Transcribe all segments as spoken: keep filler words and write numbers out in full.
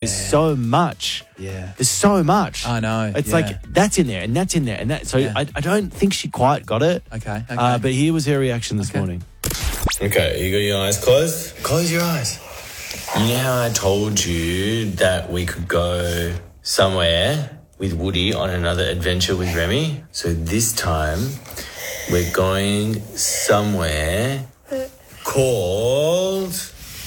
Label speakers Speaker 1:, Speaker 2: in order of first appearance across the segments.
Speaker 1: There's so much.
Speaker 2: Yeah.
Speaker 1: There's so much.
Speaker 2: I know.
Speaker 1: It's
Speaker 2: yeah.
Speaker 1: like that's in there and that's in there and that. So
Speaker 2: Yeah.
Speaker 1: I, I don't think she quite got it.
Speaker 2: Okay. okay.
Speaker 1: Uh, but here was her reaction this
Speaker 2: Okay.
Speaker 1: morning.
Speaker 3: Okay, you got your eyes closed? Close your eyes. You know how I told you that we could go somewhere with Woody on another adventure with Remy? So this time we're going somewhere called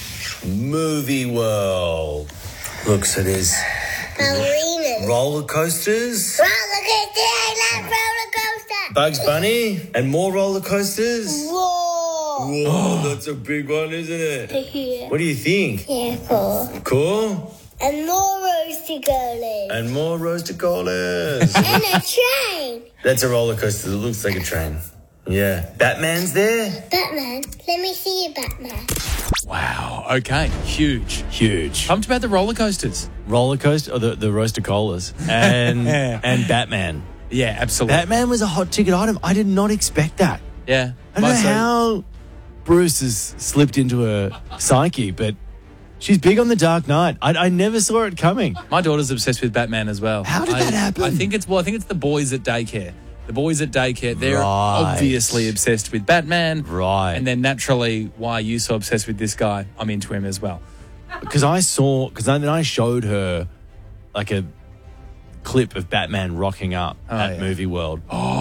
Speaker 3: Movie World. Look, so there's
Speaker 4: Ballerinas.
Speaker 3: roller coasters,
Speaker 4: Roller coaster. I love roller coaster.
Speaker 3: Bugs Bunny, and more roller coasters.
Speaker 4: Whoa.
Speaker 3: Whoa, that's a big one, isn't it?
Speaker 4: Yeah.
Speaker 3: What do you think?
Speaker 4: Yeah, cool.
Speaker 3: Cool?
Speaker 4: And more roasty girlies.
Speaker 3: And more roasted colas.
Speaker 4: And a train.
Speaker 3: That's a roller coaster that looks like a train. Yeah. Batman's there?
Speaker 4: Batman. Let me see you, Batman.
Speaker 2: Wow. Okay. Huge.
Speaker 1: Huge.
Speaker 2: Pumped about the roller coasters.
Speaker 1: Roller coaster, or the, the roaster colas, and and Batman.
Speaker 2: Yeah, absolutely.
Speaker 1: Batman was a hot ticket item. I did not expect that.
Speaker 2: yeah.
Speaker 1: I don't know
Speaker 2: So-
Speaker 1: how Bruce has slipped into her psyche, but she's big on the Dark Knight. I, I never saw it coming.
Speaker 2: My daughter's obsessed with Batman as well.
Speaker 1: How did
Speaker 2: I,
Speaker 1: that happen?
Speaker 2: I think it's well. I think it's the boys at daycare. The boys at daycare, they're
Speaker 1: Right.
Speaker 2: obviously obsessed with Batman.
Speaker 1: Right.
Speaker 2: And then naturally, why are you so obsessed with this guy? I'm into him as well.
Speaker 1: Because I saw, because then I showed her like a clip of Batman rocking up
Speaker 2: Oh,
Speaker 1: at
Speaker 2: yeah.
Speaker 1: Movie World.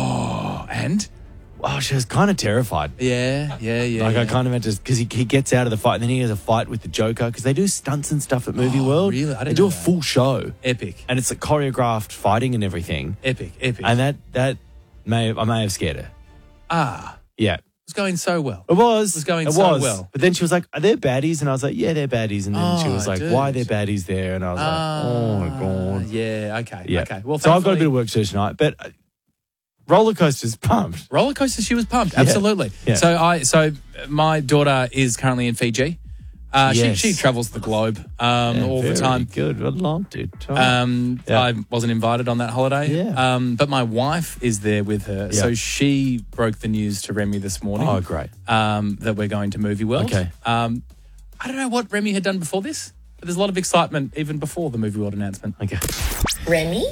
Speaker 2: Oh, and?
Speaker 1: Wow, she was kind of terrified.
Speaker 2: Yeah, yeah, yeah.
Speaker 1: Like
Speaker 2: yeah.
Speaker 1: I kind of had to, because he, he gets out of the fight and then he has a fight with the Joker because they do stunts and stuff at Movie
Speaker 2: Oh,
Speaker 1: World.
Speaker 2: really? I didn't
Speaker 1: they do
Speaker 2: know
Speaker 1: a
Speaker 2: that.
Speaker 1: full show
Speaker 2: Epic,
Speaker 1: and it's like choreographed fighting and everything.
Speaker 2: epic, epic.
Speaker 1: And that that may have, I may have scared her.
Speaker 2: ah,
Speaker 1: Yeah,
Speaker 2: it was going so well.
Speaker 1: it was.
Speaker 2: It was going
Speaker 1: it
Speaker 2: so
Speaker 1: was.
Speaker 2: well.
Speaker 1: But then she was like, "Are there baddies?" And I was like, "Yeah, they're baddies." And then she
Speaker 2: Oh,
Speaker 1: was like,
Speaker 2: dude.
Speaker 1: "Why are there baddies there?" And I was like, "Oh my god."
Speaker 2: Yeah, okay,
Speaker 1: Yeah.
Speaker 2: okay. Well,
Speaker 1: so I've got a
Speaker 2: thankfully-
Speaker 1: bit of work to do tonight, but uh, roller coasters pumped.
Speaker 2: Roller coaster, she was pumped. Absolutely.
Speaker 1: Yeah.
Speaker 2: So I, so my daughter is currently in Fiji. Uh,
Speaker 1: Yes.
Speaker 2: she, she travels the globe um,
Speaker 1: Yeah,
Speaker 2: all the
Speaker 1: very
Speaker 2: time.
Speaker 1: Good. I'd love to.
Speaker 2: Um,
Speaker 1: Yeah.
Speaker 2: I wasn't invited on that holiday.
Speaker 1: Yeah.
Speaker 2: Um, but my wife is there with her.
Speaker 1: Yeah.
Speaker 2: So she broke the news to Remy this morning.
Speaker 1: Oh, great.
Speaker 2: Um, that we're going to Movie World.
Speaker 1: Okay.
Speaker 2: Um, I don't know what Remy had done before this, but there's a lot of excitement even before the Movie World announcement.
Speaker 1: Okay.
Speaker 5: Remy,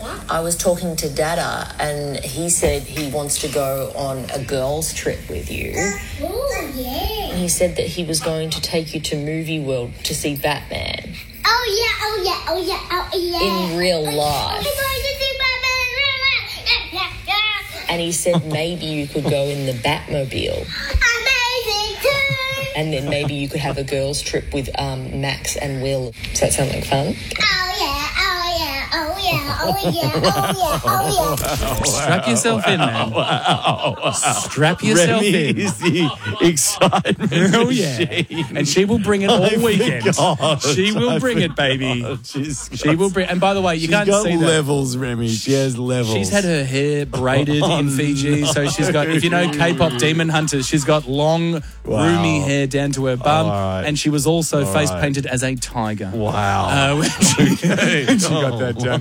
Speaker 5: I was talking to Dada and he said he wants to go on a girls' trip with you.
Speaker 4: Oh, yeah.
Speaker 5: He said that he was going to take you to Movie World to see Batman
Speaker 4: Oh, yeah, oh, yeah, oh, yeah, oh, yeah.
Speaker 5: in real
Speaker 4: I'm
Speaker 5: life.
Speaker 4: going to see Batman in real life. Yeah, yeah, yeah.
Speaker 5: And he said maybe you could go in the Batmobile
Speaker 4: Amazing, too.
Speaker 5: and then maybe you could have a girls' trip with um, Max and Will. Does that sound like fun?
Speaker 4: Oh, yeah, oh, yeah, oh, yeah, oh, yeah, oh, yeah, oh, yeah.
Speaker 2: Strap yourself in, man. Strap yourself
Speaker 1: Remy
Speaker 2: in.
Speaker 1: is the excitement
Speaker 2: Oh, yeah.
Speaker 1: machine.
Speaker 2: And she will bring it all
Speaker 1: I
Speaker 2: weekend.
Speaker 1: forgot.
Speaker 2: She will
Speaker 1: I
Speaker 2: bring it, baby.
Speaker 1: forgot. She's
Speaker 2: She will bring. And by the way, you
Speaker 1: she's
Speaker 2: can't
Speaker 1: got
Speaker 2: see that.
Speaker 1: levels, Remy. She has levels.
Speaker 2: She's had her hair braided
Speaker 1: Oh,
Speaker 2: in Fiji, so she's got, if you know K-pop demon hunters, she's got long,
Speaker 1: Wow.
Speaker 2: roomy hair down to her bum,
Speaker 1: All right.
Speaker 2: and she was also
Speaker 1: All
Speaker 2: face
Speaker 1: right.
Speaker 2: painted as a tiger.
Speaker 1: Wow.
Speaker 2: Uh, when she, when she got that done.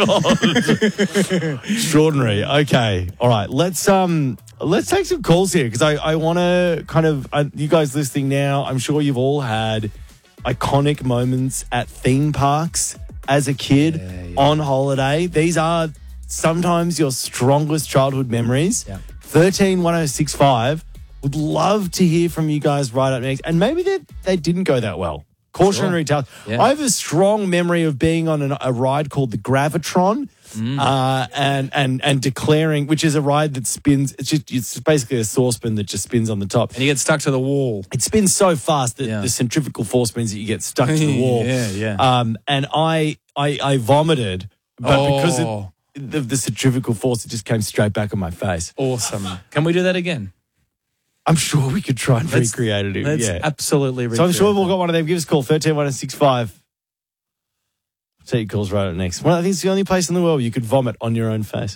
Speaker 1: My God. Extraordinary. Okay. All right. Let's um let's take some calls here because I, I want to kind of uh, you guys listening now. I'm sure you've all had iconic moments at theme parks as a kid on holiday. These are sometimes your strongest childhood memories.
Speaker 2: Yeah.
Speaker 1: Thirteen one zero six five. Would love to hear from you guys right up next. And maybe they they didn't go that well. Cautionary tale.
Speaker 2: Yeah.
Speaker 1: I have a strong memory of being on an, a ride called the Gravitron, uh, and and and declaring, which is a ride that spins. It's just it's basically a saucepan that just spins on the top.
Speaker 2: And you get stuck to the wall.
Speaker 1: It spins so fast that
Speaker 2: Yeah.
Speaker 1: the centrifugal force means that you get stuck to the wall.
Speaker 2: Yeah, yeah.
Speaker 1: Um, and I I, I vomited, but because
Speaker 2: Oh.
Speaker 1: of the, the centrifugal force, it just came straight back on my face.
Speaker 2: Awesome. Can we do that again?
Speaker 1: I'm sure we could try and
Speaker 2: Let's-
Speaker 1: recreate it.
Speaker 2: Let's
Speaker 1: yeah.
Speaker 2: absolutely
Speaker 1: So I'm
Speaker 2: recreate
Speaker 1: sure we've all
Speaker 2: that.
Speaker 1: got one of them. Give us a call, thirteen one six five. Take your calls right up next. Well, I think it's the only place in the world where you could vomit on your own face.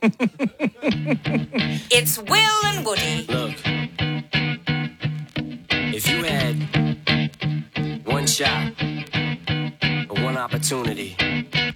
Speaker 6: It's Will and Woody.
Speaker 7: Look, if you had one shot or one opportunity